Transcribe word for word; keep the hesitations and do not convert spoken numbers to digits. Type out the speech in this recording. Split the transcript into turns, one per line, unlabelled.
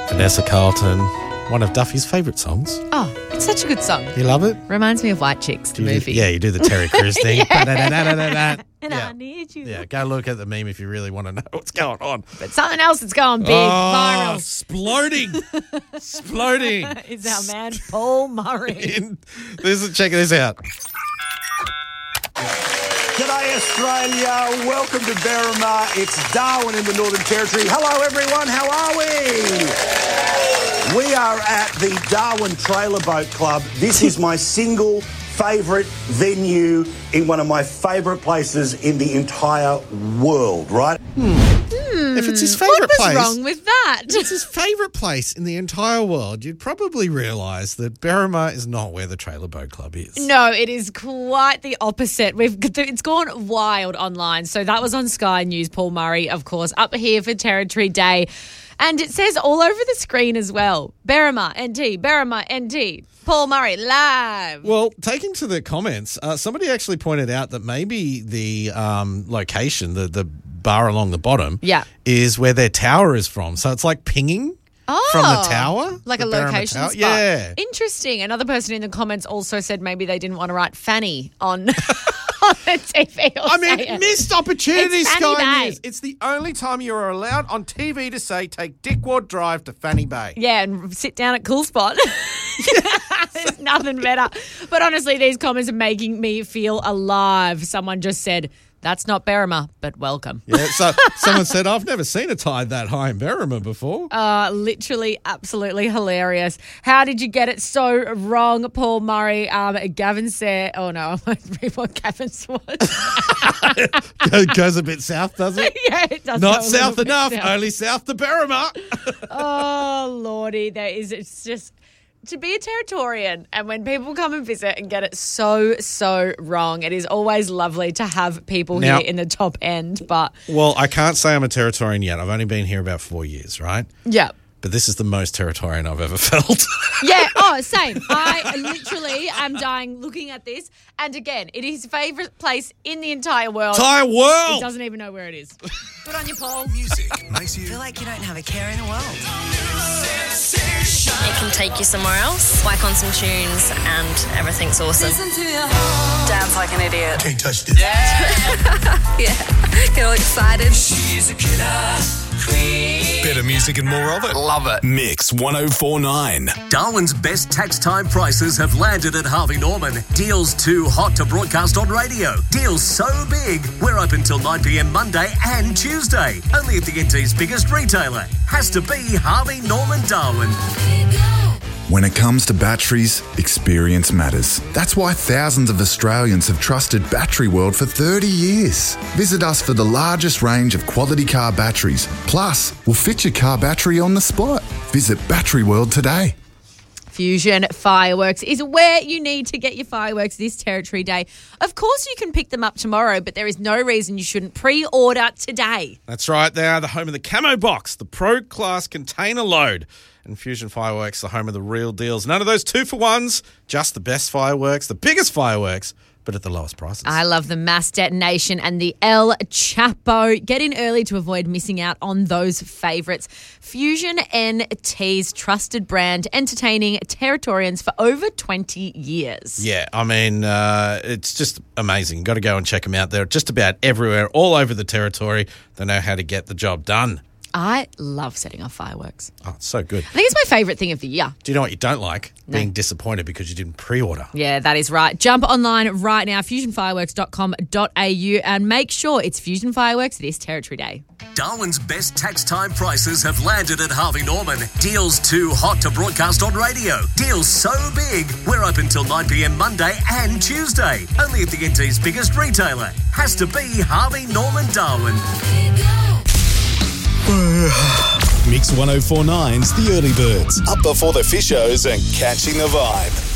Vanessa Carlton, one of Duffy's favourite songs.
Oh, it's such a good song.
You love it?
Reminds me of White Chicks, the
Do you
movie.
Do, yeah, you do the Terry Crews thing.
Yeah.
Da-da-da-da-da-da.
And
yeah.
I need you.
Yeah, go look at the meme if you really want to know what's going on.
But something else that's going big,
Oh,
viral,
exploding. Exploding.
is our man Paul Murray.
In, this is, check this out.
G'day Australia, welcome to Berrimah. It's Darwin in the Northern Territory. Hello everyone, how are we? We are at the Darwin Trailer Boat Club. This is my single favourite venue in one of my favourite places in the entire world, right?
If it's his favourite
What was
place,
wrong with that?
if it's his favourite place in the entire world, you'd probably realise that Berrimah is not where the Trailer Boat Club is.
No, it is quite the opposite. We've It's gone wild online. So that was on Sky News. Paul Murray, of course, up here for Territory Day. And it says all over the screen as well, Berrimah N T, Berrimah N T, Paul Murray live.
Well, taking to the comments, uh, somebody actually pointed out that maybe the um, location, the, the bar along the bottom,
Yeah.
is where their tower is from. So it's like pinging
Oh,
from the tower.
Like
the
a
Berrimah
location
Tower.
spot.
Yeah.
Interesting. Another person in the comments also said maybe they didn't want to write Fanny on, on the T V. Or
I
say
mean,
it.
missed opportunity,
It's Fanny
Sky
Bay.
News. It's the only time you are allowed on T V to say, take Dickwad Drive to Fanny Bay.
Yeah, and sit down at Cool Spot. There's nothing better. But honestly, these comments are making me feel alive. Someone just said, that's not Berrimah, but welcome.
Yeah, so someone said, I've never seen a tide that high in Berrimah before.
Uh, literally, absolutely hilarious. How did you get it so wrong, Paul Murray? Um, Gavin said, oh no, I won't read what Gavin was.
It goes a bit south, does it?
Yeah, it does.
Not
go a little
south
bit
enough,
south.
only south to Berrimah.
Oh, Lordy, there is, it's just, to be a Territorian and when people come and visit and get it so, so wrong, it is always lovely to have people
Now-
here in the top end, but
Well, I can't say I'm a Territorian yet. I've only been here about four years, right?
yeah.
But this is the most Territorian I've ever felt.
Yeah, oh, same. I literally am dying looking at this. And again, it is his favourite place in the entire world.
Entire
He
world!
doesn't even know where it is. Good on you, Paul.
Music makes you
feel like you don't have a care in the world.
It can take you somewhere else, whack on some tunes, and everything's awesome.
Dance like an idiot.
can't touch this.
Yeah, get all excited.
She's a killer queen. Better music and more of it. Love it. Mix one oh four point nine.
Darwin's best tax time prices have landed at Harvey Norman. Deals too hot to broadcast on radio. Deals so big, we're open till nine p.m. Monday and Tuesday. Only at the N T's biggest retailer. Has to be Harvey Norman Darwin.
When it comes to batteries, experience matters. That's why thousands of Australians have trusted Battery World for thirty years. Visit us for the largest range of quality car batteries. Plus, we'll fit your car battery on the spot. Visit Battery World today.
Fusion Fireworks is where you need to get your fireworks this Territory Day. Of course, you can pick them up tomorrow, but there is no reason you shouldn't pre-order today.
That's right. They are the home of the Camo Box, the Pro Class Container Load. And Fusion Fireworks, the home of the real deals. None of those two-for-ones, just the best fireworks, the biggest fireworks, but at the lowest prices.
I love the Mass Detonation and the El Chapo. Get in early to avoid missing out on those favourites. Fusion N T's trusted brand, entertaining Territorians for over twenty years.
Yeah, I mean, uh, it's just amazing. Got to go and check them out. They're just about everywhere, all over the territory. They know how to get the job done.
I love setting off fireworks.
Oh, it's so good.
I think it's my favourite thing of the year.
Do you know what you don't like?
No.
Being disappointed because you didn't pre-order.
Yeah, that is right. Jump online right now, fusion fireworks dot com dot a u, and make sure it's Fusion Fireworks this Territory Day.
Darwin's best tax time prices have landed at Harvey Norman. Deals too hot to broadcast on radio. Deals so big, we're open till nine p.m. Monday and Tuesday. Only at the N T's biggest retailer. Has to be Harvey Norman Darwin.
Mix one oh four point nine's The Early Birds. Up before the fishos and catching the vibe.